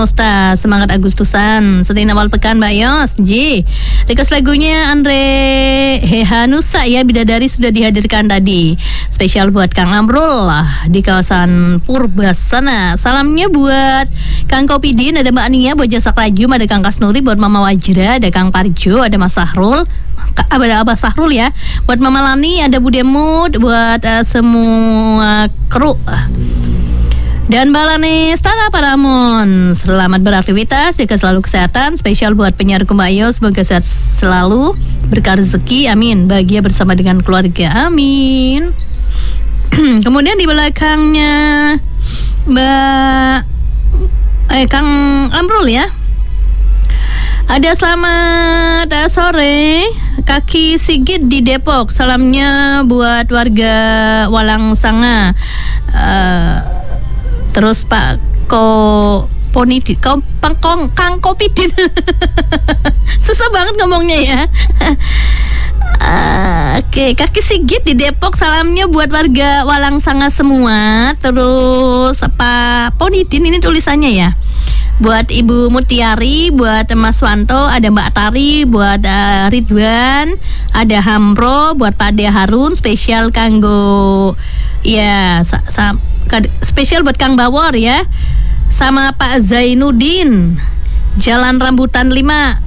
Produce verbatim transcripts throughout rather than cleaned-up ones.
Lanosta, semangat Agustusan, Senin awal pekan Mbak Yos. J. Request lagunya Andre Hehanusa ya, Bidadari sudah dihadirkan tadi. Spesial buat Kang Amrul di kawasan Purbasana. Salamnya buat Kang Kopidin, ada Mbak Ania, buat Jasa Rajum, ada Kang Kasnuri, buat Mama Wajra, ada Kang Parjo, ada Mas Sahrul, ada Abah Sahrul ya, buat Mama Lani, ada Bu Demut, buat uh, semua kru dan Balane Stara Paramon. Selamat beraktivitas, jaga selalu kesehatan. Spesial buat penyiar Mbak Ayo, semoga sehat selalu, berkah rezeki, amin. Bahagia bersama dengan keluarga, amin. Kemudian di belakangnya Mbak eh Kang Amrul ya, ada selamat sore Kaki Sigit di Depok. Salamnya buat warga Walang Sanga. Uh, terus Pak Ko Ponidi, Kang Kang Kang Kopidin. Susah banget ngomongnya ya. Uh, Oke, okay. Kaki Sigit di Depok, salamnya buat warga Walang Sanga semua. Terus Pak Ponidin ini tulisannya ya, buat Ibu Mutiari, buat Mas Wanto, ada Mbak Tari, buat uh, Ridwan, ada Hamro, buat Pak De Harun, spesial kanggo ya, sa- sa- spesial buat Kang Bawor ya, sama Pak Zainuddin, Jalan Rambutan lima.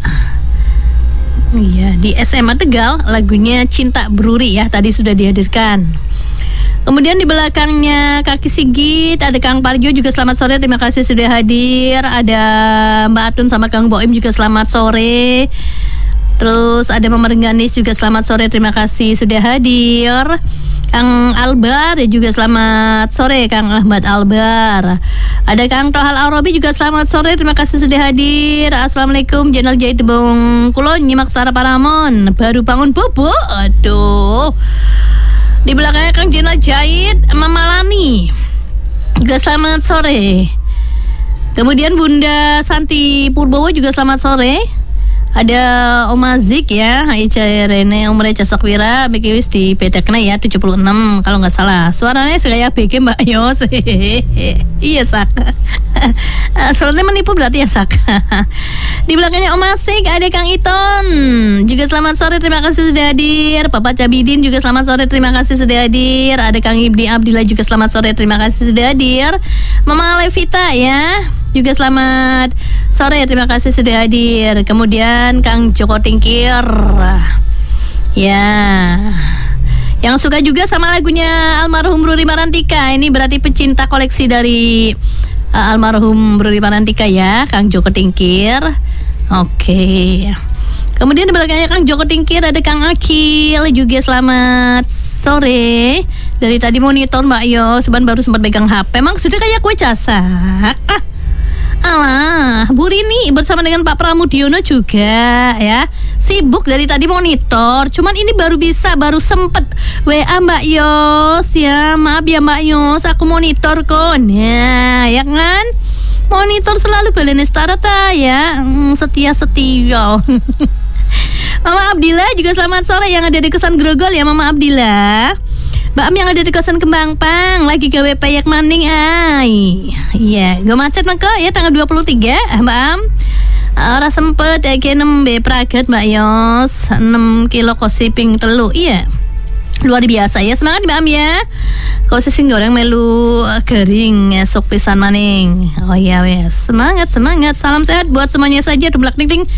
Iya, di S M A Tegal, lagunya Cinta Bruri ya, tadi sudah dihadirkan. Kemudian di belakangnya Kaki Sigit ada Kang Parjo juga selamat sore, terima kasih sudah hadir. Ada Mbak Atun sama Kang Boim juga selamat sore. Terus ada Mama Rengganis juga selamat sore, terima kasih sudah hadir. Kang Albar juga selamat sore, Kang Ahmad Albar. Ada Kang Tohal Arabi juga selamat sore, terima kasih sudah hadir. Assalamualaikum, Jenal Jahit Bong Kulon, nyimak Sarah Paramon, baru bangun bobo. Aduh. Di belakangnya Kang Jenal Jahit, Mama Lani juga selamat sore. Kemudian Bunda Santi Purbowo juga selamat sore. Ada Om Azik ya, Aicha Rene, Om Reca Sakwira, B K W di P T K N A ya, tujuh puluh enam kalau nggak salah. Suaranya kayak B G Mbak Yos. Iya Sak. Suaranya menipu berarti ya Sak. Di belakangnya Om Asik ada Kang Iton juga selamat sore, terima kasih sudah hadir. Bapak Cabidin juga selamat sore, terima kasih sudah hadir. Ada Kang Ibni Abdillah juga selamat sore, terima kasih sudah hadir. Mama Levita ya juga selamat sore, terima kasih sudah hadir. Kemudian Kang Joko Tingkir ya, yang suka juga sama lagunya almarhum Ruri Marantika. Ini berarti pecinta koleksi dari uh, almarhum Ruri Marantika ya, Kang Joko Tingkir. Oke. Kemudian di belakangnya Kang Joko Tingkir ada Kang Akil juga selamat sore. Dari tadi monitor Mbak Yo, seban baru sempat pegang H P. Emang sudah kayak kue casak. Ah. Alah, Bu Rini bersama dengan Pak Pramudiono juga ya, sibuk dari tadi monitor. Cuman ini baru bisa, baru sempet W A Mbak Yos ya. Maaf ya Mbak Yos, aku monitor kok. Nah, ya kan? Monitor selalu Balene Stara ta ya, hmm, setia-setia. Mama Abdillah juga selamat sore, yang ada di Kesan Grogol ya Mama Abdillah. Mbak Am yang ada di kosan Kembang Pang lagi gawe payak maning ay. Iya, gue macet maka ya tanggal dua puluh tiga Mbak Am. Ora sempet ya nembe pragat Mbak Yos enam kilo kosiping telu. Iya. Luar biasa ya, semangat Mbak Am ya. Kosising goreng melu garing esok pisan maning. Oh iya wes, semangat semangat. Salam sehat buat semuanya saja. Dumlak ding ding.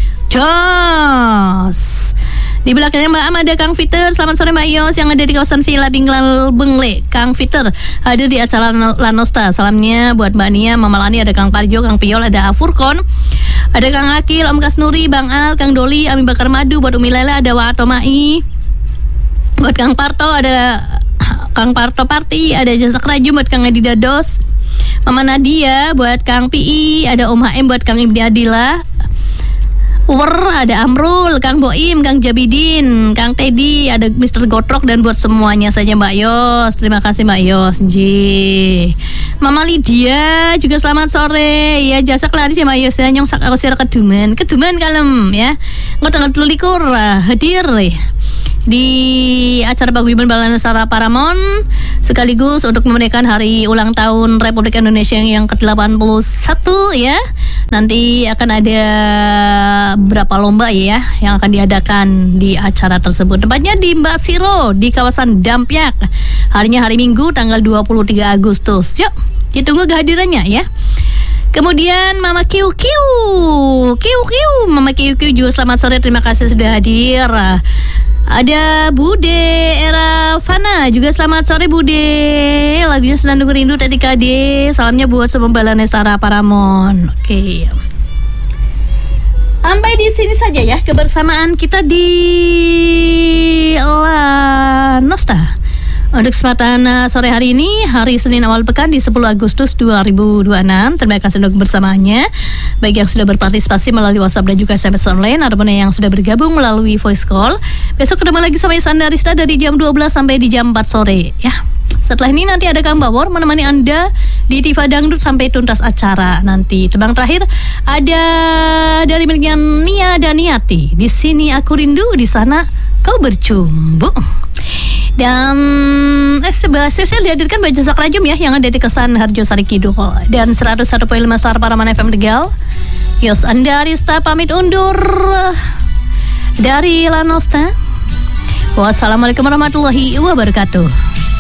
Jos. Di belakangnya Mbak Am ada Kang Fiter. Selamat sore Mbak Yos yang ada di kawasan Villa Binglal Bengle. Kang Fiter ada di acara Lanosta. Salamnya buat Mbak Nia, Mama Lani, ada Kang Parjo, Kang Piol, ada Afurkon, ada Kang Akil, Om Kasnuri, Bang Al, Kang Doli, Ami Bakar Madu, buat Umi Lela, ada Wa Atomai, buat Kang Parto, ada Kang Parto Parti, ada Jasa Rajum, buat Kang Edi Dados, Mama Nadia, buat Kang P I, ada Om H M, buat Kang Ibni Adila, Uwer, ada Amrul, Kang Boim, Kang Jabidin, Kang Teddy, ada Mister Gotrok, dan buat semuanya saja Mbak Yos. Terima kasih Mbak Yos. Ji. Mama Lydia juga selamat sore. Ya jasa kelari sih Mbak Yos ya, nyong sak aku sira keduman. Keduman kalem ya. Nggak tanggal telu likur hadir. di acara paguyuban Balanusara Paramon sekaligus untuk memeriahkan hari ulang tahun Republik Indonesia yang ke delapan puluh satu ya. Nanti akan ada berapa lomba ya yang akan diadakan di acara tersebut. Tempatnya di Mbak Siro di kawasan Dampyak. Harinya hari Minggu tanggal dua puluh tiga Agustus. Yuk, ditunggu kehadirannya ya. Kemudian Mama Kiu Kiu Kiu Kiu Mama Kiu Kiu juga selamat sore, terima kasih sudah hadir. Ada Bude Era Fana juga selamat sore Bude. Lagunya Senandung Rindu Teti Kade. Salamnya buat semua Balanusara Paramon. Oke. Sampai di sini saja ya kebersamaan kita di La Nosta. Untuk kesempatan uh, sore hari ini, hari Senin awal pekan di sepuluh Agustus dua ribu dua puluh enam. Terima kasih untuk kebersamaannya. Baik yang sudah berpartisipasi melalui WhatsApp dan juga S M S online, ataupun yang sudah bergabung melalui voice call. Besok ketemu lagi sama Sanda Rista dari jam dua belas sampai di jam empat sore ya. Setelah ini nanti ada Kang Bawor menemani Anda di Tifa Dangdut sampai tuntas acara nanti. Tebang terakhir ada dari miliknya Nia dan Niati. Di sini aku rindu, di sana kau bercumbu. Dan eh, sebelah spesial dihadirkan Baju Sakrajum ya, yang ada di Kesan Harjo Sari Kidul. Dan seratus satu koma lima Suara Paraman F M Tegal. Yos Anda Rista pamit undur dari La Nosta. Wassalamualaikum warahmatullahi wabarakatuh.